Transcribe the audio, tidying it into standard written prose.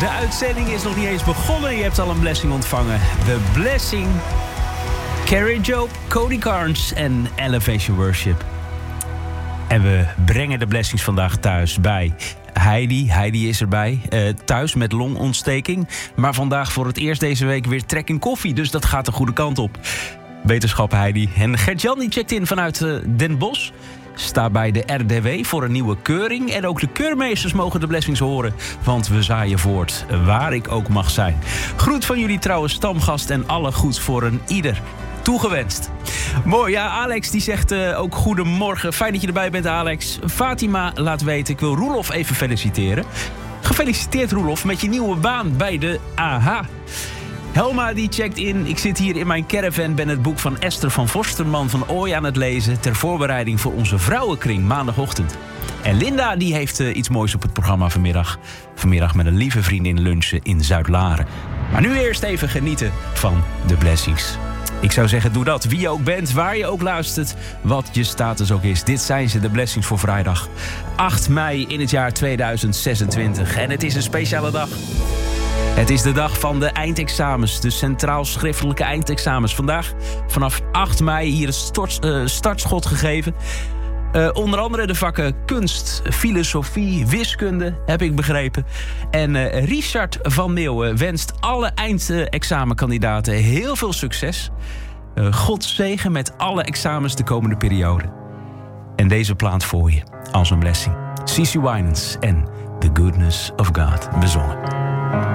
De uitzending is nog niet eens begonnen. Je hebt al een blessing ontvangen. The Blessing. Carrie Job, Cody Carnes en Elevation Worship. En we brengen de blessings vandaag thuis bij Heidi. Heidi is erbij, thuis met longontsteking. Maar vandaag voor het eerst deze week weer trek in koffie. Dus dat gaat de goede kant op. Wetenschap Heidi. En Gert-Jan die checkt in vanuit Den Bosch. Staat bij de RDW voor een nieuwe keuring. En ook de keurmeesters mogen de blessings horen. Want we zaaien voort, waar ik ook mag zijn. Groet van jullie trouwe stamgast en alle goeds voor een ieder. Toegewenst. Mooi, ja, Alex die zegt ook goedemorgen. Fijn dat je erbij bent, Alex. Fatima laat weten, ik wil Roelof even feliciteren. Gefeliciteerd, Roelof, met je nieuwe baan bij de AH. Helma die checkt in. Ik zit hier in mijn caravan, ben het boek van Esther van Forsterman van Ooij aan het lezen ter voorbereiding voor onze vrouwenkring maandagochtend. En Linda die heeft iets moois op het programma vanmiddag. Vanmiddag met een lieve vriendin lunchen in Zuid-Laren. Maar nu eerst even genieten van de blessings. Ik zou zeggen, doe dat. Wie je ook bent, waar je ook luistert, wat je status ook is. Dit zijn ze, de blessings voor vrijdag 8 mei in het jaar 2026. En het is een speciale dag. Het is de dag van de eindexamens, de centraal schriftelijke eindexamens. Vandaag, vanaf 8 mei, hier het startschot gegeven. Onder andere de vakken kunst, filosofie, wiskunde, heb ik begrepen. En Richard van Meeuwen wenst alle eindexamenkandidaten heel veel succes. God zegen met alle examens de komende periode. En deze plaat voor je als een blessing. CeCe Winans en The Goodness of God bezongen.